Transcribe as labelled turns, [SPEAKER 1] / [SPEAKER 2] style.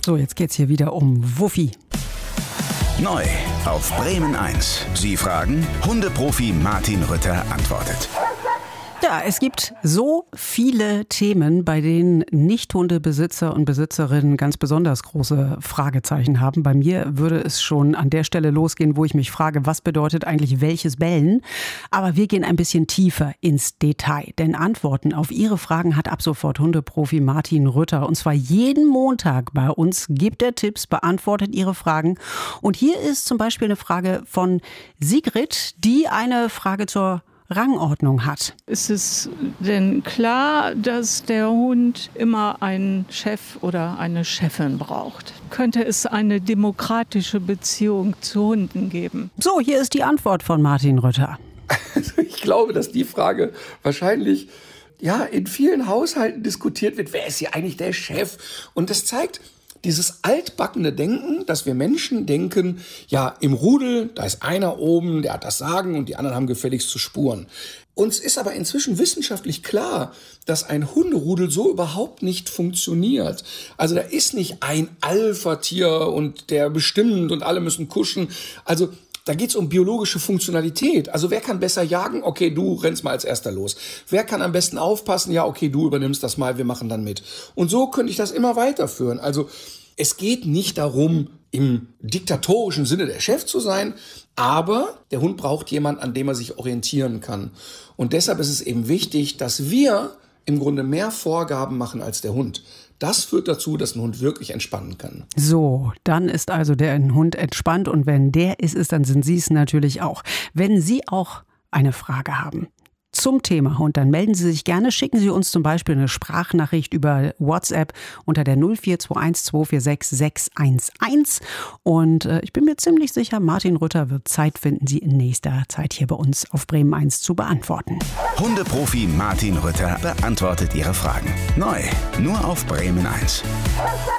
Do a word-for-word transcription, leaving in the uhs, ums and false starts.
[SPEAKER 1] So, jetzt geht's hier wieder um Wuffi.
[SPEAKER 2] Neu auf Bremen eins. Sie fragen, Hundeprofi Martin Rütter antwortet.
[SPEAKER 1] Ja, es gibt so viele Themen, bei denen Nicht-Hundebesitzer und Besitzerinnen ganz besonders große Fragezeichen haben. Bei mir würde es schon an der Stelle losgehen, wo ich mich frage, was bedeutet eigentlich welches Bellen? Aber wir gehen ein bisschen tiefer ins Detail. Denn Antworten auf Ihre Fragen hat ab sofort Hundeprofi Martin Rütter. Und zwar jeden Montag bei uns gibt er Tipps, beantwortet Ihre Fragen. Und hier ist zum Beispiel eine Frage von Sigrid, die eine Frage zur Rangordnung hat.
[SPEAKER 3] Ist es denn klar, dass der Hund immer einen Chef oder eine Chefin braucht? Könnte es eine demokratische Beziehung zu Hunden geben?
[SPEAKER 1] So, hier ist die Antwort von Martin Rütter.
[SPEAKER 4] Also ich glaube, dass die Frage wahrscheinlich ja in vielen Haushalten diskutiert wird. Wer ist hier eigentlich der Chef? Und das zeigt dieses altbackene Denken, dass wir Menschen denken, ja, im Rudel, da ist einer oben, der hat das Sagen und die anderen haben gefälligst zu spuren. Uns ist aber inzwischen wissenschaftlich klar, dass ein Hunderudel so überhaupt nicht funktioniert. Also da ist nicht ein Alpha-Tier und der bestimmt und alle müssen kuschen. Also da geht's um biologische Funktionalität. Also wer kann besser jagen? Okay, du rennst mal als Erster los. Wer kann am besten aufpassen? Ja, okay, du übernimmst das mal, wir machen dann mit. Und so könnte ich das immer weiterführen. Also es geht nicht darum, im diktatorischen Sinne der Chef zu sein, aber der Hund braucht jemanden, an dem er sich orientieren kann. Und deshalb ist es eben wichtig, dass wir im Grunde mehr Vorgaben machen als der Hund. Das führt dazu, dass ein Hund wirklich entspannen kann.
[SPEAKER 1] So, dann ist also der Hund entspannt und wenn der ist es, dann sind Sie es natürlich auch. Wenn Sie auch eine Frage haben zum Thema Hund, dann melden Sie sich gerne. Schicken Sie uns zum Beispiel eine Sprachnachricht über WhatsApp unter der null vier zwei eins zwei vier sechs sechs eins eins. Und äh, ich bin mir ziemlich sicher, Martin Rütter wird Zeit finden, Sie in nächster Zeit hier bei uns auf Bremen eins zu beantworten.
[SPEAKER 2] Hundeprofi Martin Rütter beantwortet Ihre Fragen. Neu, nur auf Bremen eins.